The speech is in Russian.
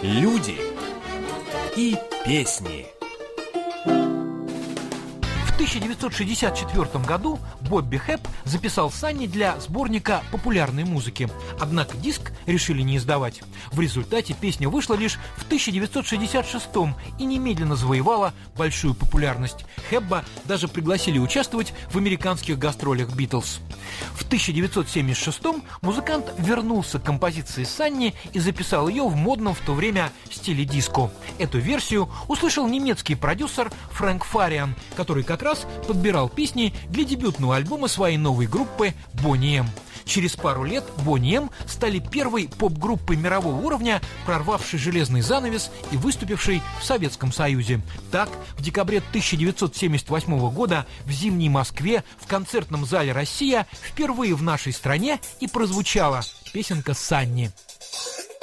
Люди и песни. В 1964 году Бобби Хэп записал «Санни» для сборника популярной музыки. Однако диск решили не издавать. В результате песня вышла лишь в 1966 и немедленно завоевала большую популярность. Хэпа даже пригласили участвовать в американских гастролях «Битлз». В 1976 музыкант вернулся к композиции «Санни» и записал ее в модном в то время стиле диско. Эту версию услышал немецкий продюсер Фрэнк Фариан, который как раз подбирал песни для дебютного альбома своей новой группы Boney M. Через пару лет Boney M стали первой поп-группой мирового уровня, прорвавшей железный занавес и выступившей в Советском Союзе. Так, в декабре 1978 года в зимней Москве в концертном зале «Россия» впервые в нашей стране и прозвучала песенка «Санни».